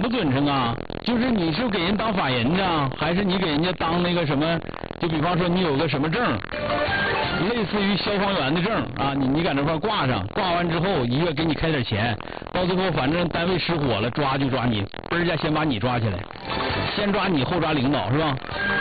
不准成啊？就是你是给人当法人呢，还是你给人家当那个什么？就比方说你有个什么证，类似于消防员的证啊，你搁那块挂上，挂完之后一月给你开点钱，到最后反正单位失火了，抓就抓你，嘣儿一下先把你抓起来，先抓你后抓领导是吧？